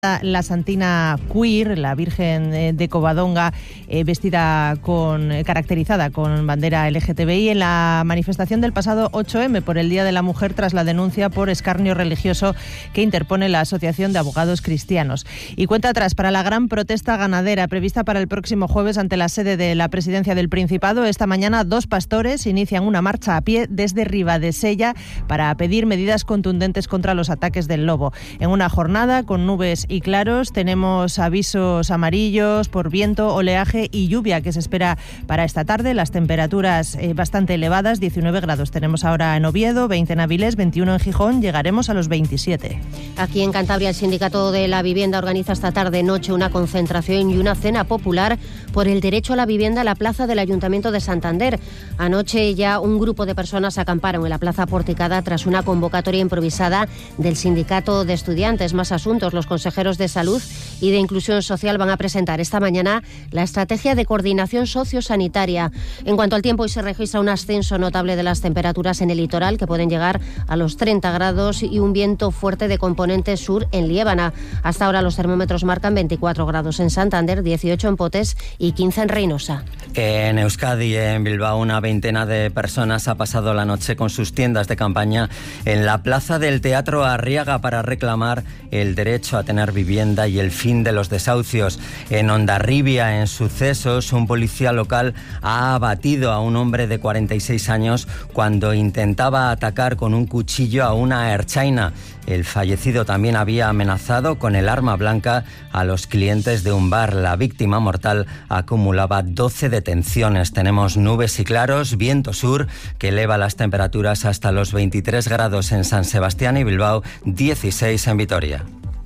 La Santina Queer, la Virgen de Covadonga, caracterizada con bandera LGTBI en la manifestación del pasado 8M por el Día de la Mujer tras la denuncia por escarnio religioso que interpone la Asociación de Abogados Cristianos. Y cuenta atrás para la gran protesta ganadera prevista para el próximo jueves ante la sede de la Presidencia del Principado. Esta mañana 2 pastores inician una marcha a pie desde Ribadesella para pedir medidas contundentes contra los ataques del lobo. En una jornada con nubes y claros, tenemos avisos amarillos por viento, oleaje y lluvia que se espera para esta tarde. Las temperaturas bastante elevadas, 19 grados tenemos ahora en Oviedo, 20 en Avilés, 21 en Gijón, llegaremos a los 27. Aquí en Cantabria el Sindicato de la Vivienda organiza esta tarde-noche una concentración y una cena popular por el derecho a la vivienda en la plaza del Ayuntamiento de Santander. Anoche ya un grupo de personas acamparon en la plaza porticada tras una convocatoria improvisada del Sindicato de Estudiantes. Más asuntos, los consejeros de Salud y de Inclusión Social van a presentar esta mañana la estrategia de coordinación sociosanitaria. En cuanto al tiempo, hoy se registra un ascenso notable de las temperaturas en el litoral que pueden llegar a los 30 grados y un viento fuerte de componente sur en Liébana. Hasta ahora los termómetros marcan 24 grados en Santander, 18 en Potes y 15 en Reynosa. En Euskadi, en Bilbao, una veintena de personas ha pasado la noche con sus tiendas de campaña en la plaza del Teatro Arriaga para reclamar el derecho a tener vivienda y el fin de los desahucios. En Hondarribia, en sucesos, un policía local ha abatido a un hombre de 46 años cuando intentaba atacar con un cuchillo a una ertzaina. El fallecido también había amenazado con el arma blanca a los clientes de un bar. La víctima mortal acumulaba 12 detenciones. Tenemos nubes y claros, viento sur que eleva las temperaturas hasta los 23 grados en San Sebastián y Bilbao, 16 en Vitoria.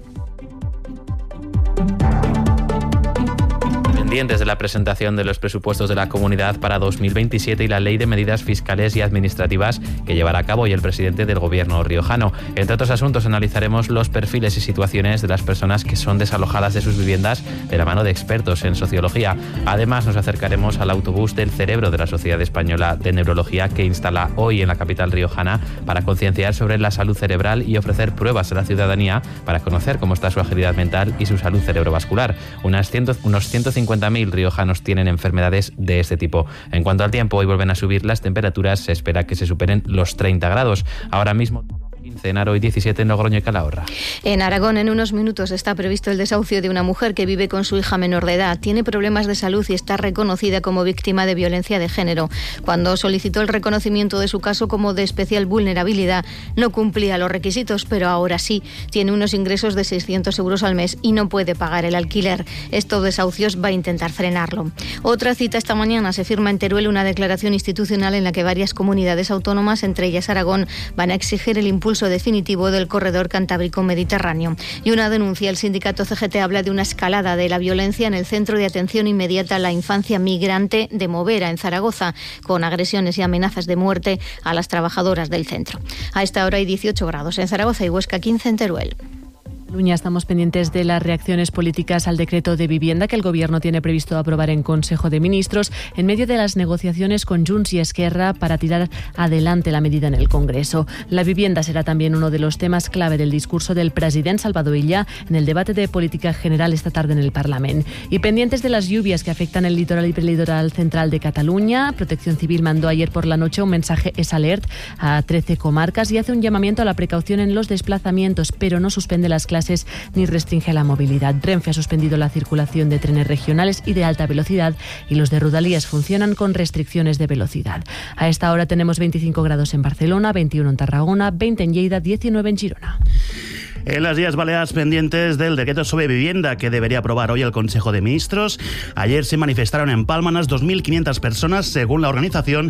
Pendientes de la presentación de los presupuestos de la Comunidad para 2027 y la Ley de Medidas Fiscales y Administrativas que llevará a cabo hoy el presidente del Gobierno riojano. Entre otros asuntos, analizaremos los perfiles y situaciones de las personas que son desalojadas de sus viviendas de la mano de expertos en sociología. Además, nos acercaremos al autobús del cerebro de la Sociedad Española de Neurología que instala hoy en la capital riojana para concienciar sobre la salud cerebral y ofrecer pruebas a la ciudadanía para conocer cómo está su agilidad mental y su salud cerebrovascular. Unos 150.000 riojanos tienen enfermedades de este tipo. En cuanto al tiempo, hoy vuelven a subir las temperaturas. Se espera que se superen los 30 grados. Ahora mismo 15 en Aro y 17 en Logroño y Calahorra. En Aragón, en unos minutos, está previsto el desahucio de una mujer que vive con su hija menor de edad. Tiene problemas de salud y está reconocida como víctima de violencia de género. Cuando solicitó el reconocimiento de su caso como de especial vulnerabilidad, no cumplía los requisitos, pero ahora sí. Tiene unos ingresos de 600 euros al mes y no puede pagar el alquiler. Estos desahucios va a intentar frenarlo. Otra cita esta mañana se firma en Teruel una declaración institucional en la que varias comunidades autónomas, entre ellas Aragón, van a exigir el impulso definitivo del corredor cantábrico mediterráneo. Y una denuncia, el sindicato CGT habla de una escalada de la violencia en el Centro de Atención Inmediata a la Infancia Migrante de Movera, en Zaragoza, con agresiones y amenazas de muerte a las trabajadoras del centro. A esta hora hay 18 grados en Zaragoza y Huesca, 15 en Teruel. Cataluña estamos pendientes de las reacciones políticas al decreto de vivienda que el Gobierno tiene previsto aprobar en Consejo de Ministros en medio de las negociaciones con Junts y Esquerra para tirar adelante la medida en el Congreso. La vivienda será también uno de los temas clave del discurso del presidente Salvador Illa en el debate de política general esta tarde en el Parlamento. Y pendientes de las lluvias que afectan el litoral y prelitoral central de Cataluña, Protección Civil mandó ayer por la noche un mensaje S-Alert a 13 comarcas y hace un llamamiento a la precaución en los desplazamientos, pero no suspende las clases ni restringe la movilidad. Renfe ha suspendido la circulación de trenes regionales y de alta velocidad y los de Rodalías funcionan con restricciones de velocidad. A esta hora tenemos 25 grados en Barcelona, 21 en Tarragona, 20 en Lleida, 19 en Girona. En las Illes Balears pendientes del decreto sobre vivienda que debería aprobar hoy el Consejo de Ministros. Ayer se manifestaron en Palma unas 2.500 personas según la organización,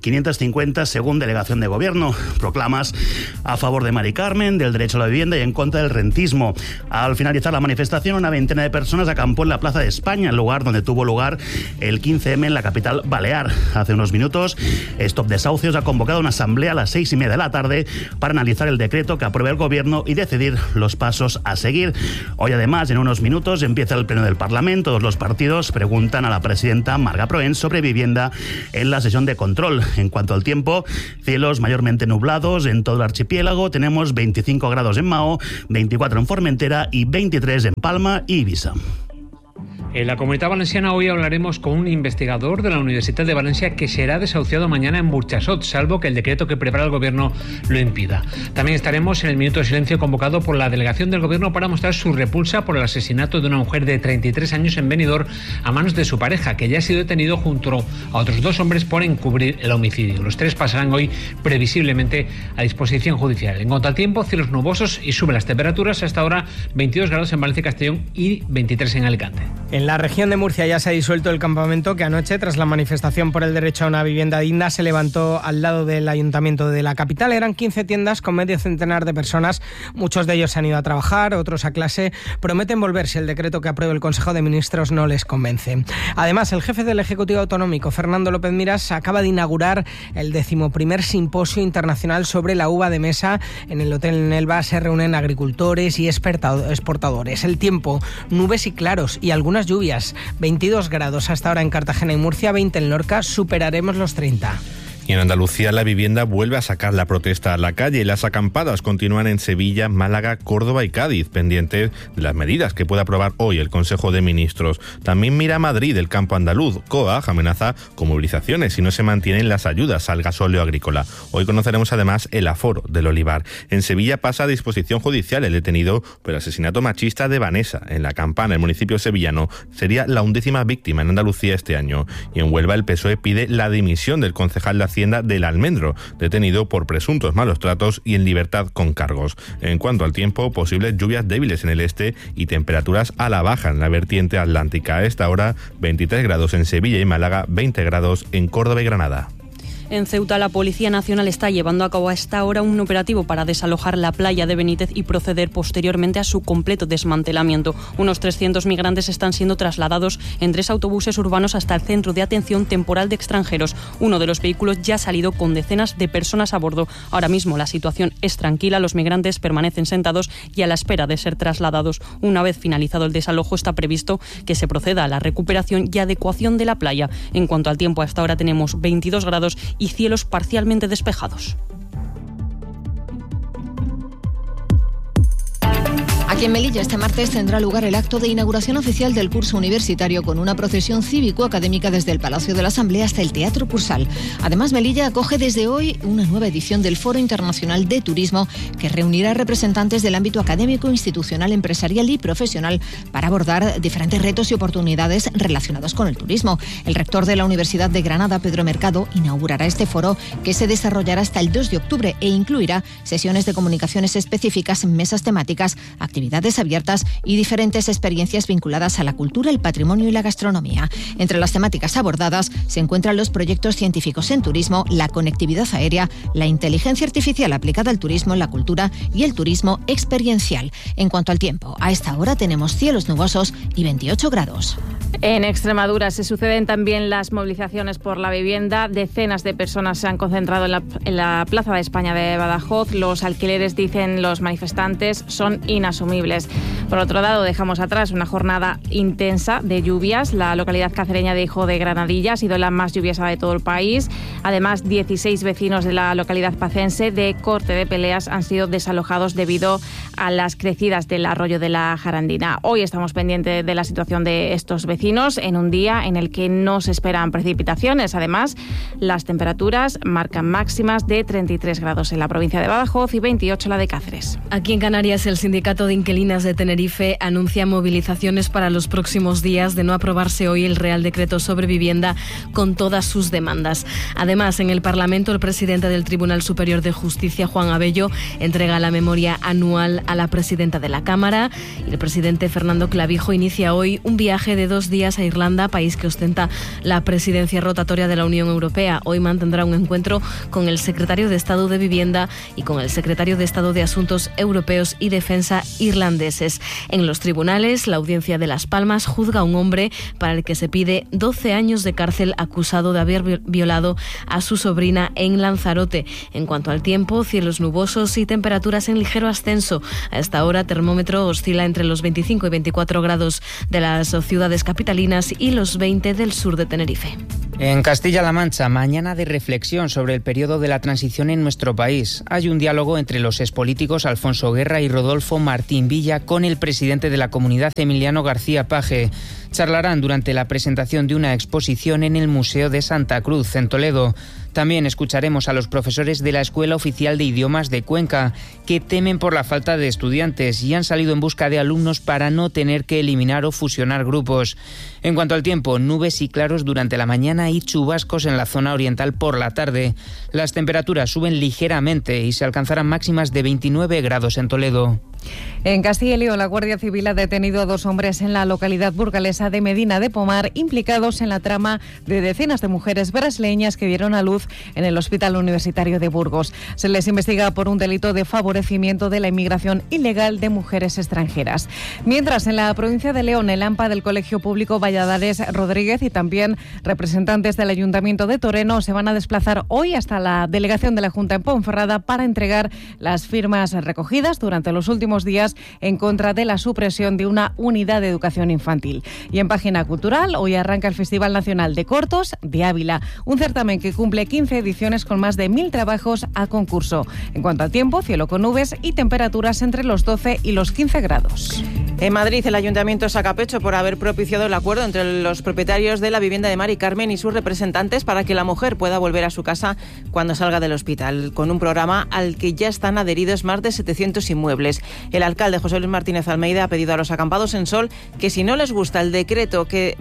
550 según delegación de gobierno. Proclamas a favor de Mari Carmen, del derecho a la vivienda y en contra del rentismo. Al finalizar la manifestación, una veintena de personas acampó en la Plaza de España, el lugar donde tuvo lugar el 15M en la capital balear. Hace unos minutos, Stop Desahucios ha convocado una asamblea a las 6:30 de la tarde para analizar el decreto que apruebe el gobierno y decidir los pasos a seguir. Hoy además, en unos minutos, empieza el pleno del Parlamento. Todos los partidos preguntan a la presidenta Marga Proens sobre vivienda en la sesión de control. En cuanto al tiempo, cielos mayormente nublados en todo el archipiélago. Tenemos 25 grados en Mao, 24 en Formentera y 23 en Palma y Ibiza. En la Comunitat Valenciana hoy hablaremos con un investigador de la Universidad de Valencia que será desahuciado mañana en Burxasot, salvo que el decreto que prepara el Gobierno lo impida. También estaremos en el minuto de silencio convocado por la delegación del Gobierno para mostrar su repulsa por el asesinato de una mujer de 33 años en Benidorm a manos de su pareja, que ya ha sido detenido junto a otros 2 hombres por encubrir el homicidio. Los 3 pasarán hoy previsiblemente a disposición judicial. En cuanto al tiempo, cielos nubosos y suben las temperaturas. Hasta ahora 22 grados en Valencia y Castellón y 23 en Alicante. En la región de Murcia ya se ha disuelto el campamento que anoche, tras la manifestación por el derecho a una vivienda digna, se levantó al lado del ayuntamiento de la capital. Eran 15 tiendas con medio centenar de personas. Muchos de ellos se han ido a trabajar, otros a clase. Prometen volver si el decreto que apruebe el Consejo de Ministros no les convence. Además, el jefe del Ejecutivo Autonómico, Fernando López Miras, acaba de inaugurar el 11º Simposio Internacional sobre la uva de mesa. En el Hotel Nelva se reúnen agricultores y exportadores. El tiempo, nubes y claros y algunas lluvias. 22 grados hasta ahora en Cartagena y Murcia, 20 en Lorca, superaremos los 30. Y en Andalucía la vivienda vuelve a sacar la protesta a la calle y las acampadas continúan en Sevilla, Málaga, Córdoba y Cádiz, pendientes de las medidas que pueda aprobar hoy el Consejo de Ministros. También mira a Madrid el campo andaluz. COAG amenaza con movilizaciones si no se mantienen las ayudas al gasóleo agrícola. Hoy conoceremos además el aforo del olivar. En Sevilla pasa a disposición judicial el detenido por el asesinato machista de Vanessa en La Campana, el municipio sevillano. Sería la 11ª víctima en Andalucía este año. Y en Huelva el PSOE pide la dimisión del concejal de Hacienda del Almendro, detenido por presuntos malos tratos y en libertad con cargos. En cuanto al tiempo, posibles lluvias débiles en el este y temperaturas a la baja en la vertiente atlántica. A esta hora, 23 grados en Sevilla y Málaga, 20 grados en Córdoba y Granada. En Ceuta, la Policía Nacional está llevando a cabo a esta hora un operativo para desalojar la playa de Benítez y proceder posteriormente a su completo desmantelamiento. Unos 300 migrantes están siendo trasladados en 3 autobuses urbanos hasta el Centro de Atención Temporal de Extranjeros. Uno de los vehículos ya ha salido con decenas de personas a bordo. Ahora mismo la situación es tranquila, los migrantes permanecen sentados y a la espera de ser trasladados. Una vez finalizado el desalojo, está previsto que se proceda a la recuperación y adecuación de la playa. En cuanto al tiempo, hasta ahora tenemos 22 grados y cielos parcialmente despejados. Aquí en Melilla este martes tendrá lugar el acto de inauguración oficial del curso universitario con una procesión cívico-académica desde el Palacio de la Asamblea hasta el Teatro Cursal. Además, Melilla acoge desde hoy una nueva edición del Foro Internacional de Turismo que reunirá representantes del ámbito académico, institucional, empresarial y profesional para abordar diferentes retos y oportunidades relacionados con el turismo. El rector de la Universidad de Granada, Pedro Mercado, inaugurará este foro que se desarrollará hasta el 2 de octubre e incluirá sesiones de comunicaciones específicas, mesas temáticas, actividades abiertas y diferentes experiencias vinculadas a la cultura, el patrimonio y la gastronomía. Entre las temáticas abordadas se encuentran los proyectos científicos en turismo, la conectividad aérea, la inteligencia artificial aplicada al turismo, la cultura y el turismo experiencial. En cuanto al tiempo, a esta hora tenemos cielos nubosos y 28 grados. En Extremadura se suceden también las movilizaciones por la vivienda. Decenas de personas se han concentrado en la Plaza de España de Badajoz. Los alquileres, dicen los manifestantes, son inasumibles. Por otro lado, dejamos atrás una jornada intensa de lluvias. La localidad cacereña de Hijo de Granadilla ha sido la más lluviosa de todo el país. Además, 16 vecinos de la localidad pacense de Corte de Peleas han sido desalojados debido a las crecidas del arroyo de la Jarandina. Hoy estamos pendientes de la situación de estos vecinos en un día en el que no se esperan precipitaciones. Además, las temperaturas marcan máximas de 33 grados en la provincia de Badajoz y 28 en la de Cáceres. Aquí en Canarias, el Sindicato de Inquilinas de Tenerife anuncia movilizaciones para los próximos días de no aprobarse hoy el Real Decreto sobre Vivienda con todas sus demandas. Además, en el Parlamento, el presidente del Tribunal Superior de Justicia, Juan Abello, entrega la memoria anual a la presidenta de la Cámara y el presidente Fernando Clavijo inicia hoy un viaje de 2 días a Irlanda, país que ostenta la presidencia rotatoria de la Unión Europea. Hoy mantendrá un encuentro con el secretario de Estado de Vivienda y con el secretario de Estado de Asuntos Europeos y Defensa irlandés. irlandeses. En los tribunales, la audiencia de Las Palmas juzga a un hombre para el que se pide 12 años de cárcel acusado de haber violado a su sobrina en Lanzarote. En cuanto al tiempo, cielos nubosos y temperaturas en ligero ascenso. A esta hora, termómetro oscila entre los 25 y 24 grados de las ciudades capitalinas y los 20 del sur de Tenerife. En Castilla-La Mancha, mañana de reflexión sobre el periodo de la transición en nuestro país. Hay un diálogo entre los expolíticos Alfonso Guerra y Rodolfo Martín Villa con el presidente de la comunidad, Emiliano García Paje. Charlarán durante la presentación de una exposición en el Museo de Santa Cruz, en Toledo. También escucharemos a los profesores de la Escuela Oficial de Idiomas de Cuenca, que temen por la falta de estudiantes y han salido en busca de alumnos para no tener que eliminar o fusionar grupos. En cuanto al tiempo, nubes y claros durante la mañana y chubascos en la zona oriental por la tarde. Las temperaturas suben ligeramente y se alcanzarán máximas de 29 grados en Toledo. En Castilla y León, la Guardia Civil ha detenido a 2 hombres en la localidad burgalesa de Medina de Pomar, implicados en la trama de decenas de mujeres brasileñas que dieron a luz en el Hospital Universitario de Burgos. Se les investiga por un delito de favorecimiento de la inmigración ilegal de mujeres extranjeras. Mientras, en la provincia de León, el AMPA del Colegio Público Valladares Rodríguez y también representantes del Ayuntamiento de Toreno se van a desplazar hoy hasta la delegación de la Junta en Ponferrada para entregar las firmas recogidas durante los últimos días en contra de la supresión de una unidad de educación infantil. Y en página cultural, hoy arranca el Festival Nacional de Cortos de Ávila, un certamen que cumple 15 ediciones con más de 1000 trabajos a concurso. En cuanto al tiempo, cielo con nubes y temperaturas entre los 12 y los 15 grados. En Madrid, el Ayuntamiento saca pecho por haber propiciado el acuerdo entre los propietarios de la vivienda de Mari Carmen y sus representantes para que la mujer pueda volver a su casa cuando salga del hospital, con un programa al que ya están adheridos más de 700 inmuebles. El alcalde José Luis Martínez Almeida ha pedido a los acampados en Sol que si no les gusta el decreto que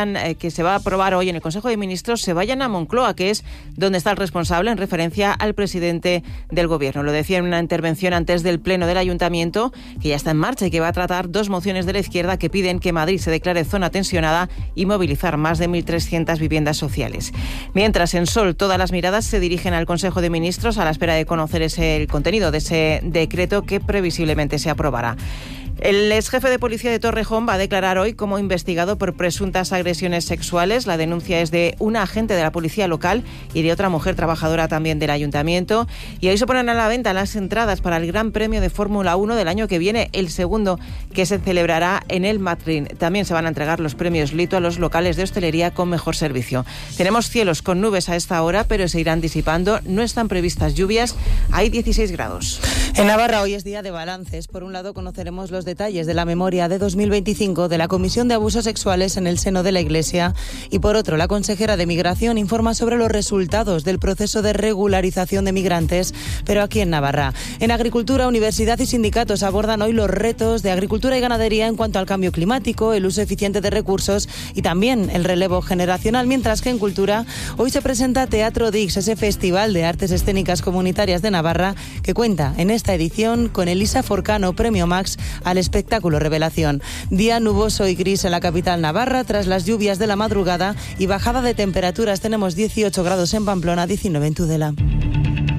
se va a aprobar hoy en el Consejo de Ministros, se vayan a Moncloa, que es donde está el responsable, en referencia al presidente del Gobierno. Lo decía en una intervención antes del Pleno del Ayuntamiento, que ya está en marcha y que va a tratar 2 mociones de la izquierda que piden que Madrid se declare zona tensionada y movilizar más de 1.300 viviendas sociales. Mientras, en Sol, todas las miradas se dirigen al Consejo de Ministros a la espera de conocer el contenido de ese decreto que previsiblemente se aprobará. El exjefe de policía de Torrejón va a declarar hoy como investigado por presuntas agresiones sexuales. La denuncia es de una agente de la policía local y de otra mujer trabajadora también del ayuntamiento. Y hoy se ponen a la venta las entradas para el Gran Premio de Fórmula 1 del año que viene, el segundo que se celebrará en el Madrid. También se van a entregar los premios Lito a los locales de hostelería con mejor servicio. Tenemos cielos con nubes a esta hora, pero se irán disipando. No están previstas lluvias. Hay 16 grados. En Navarra hoy es día de balances. Por un lado, conoceremos los detalles de la memoria de 2025 de la Comisión de Abusos Sexuales en el seno de la Iglesia y por otro, la consejera de Migración informa sobre los resultados del proceso de regularización de migrantes, pero aquí en Navarra. En Agricultura, Universidad y sindicatos abordan hoy los retos de agricultura y ganadería en cuanto al cambio climático, el uso eficiente de recursos y también el relevo generacional, mientras que en Cultura hoy se presenta Teatro Dix, ese festival de artes escénicas comunitarias de Navarra que cuenta en esta edición con Elisa Forcano, Premio Max al espectáculo Revelación. Día nuboso y gris en la capital navarra tras las lluvias de la madrugada y bajada de temperaturas. Tenemos 18 grados en Pamplona, 19 en Tudela.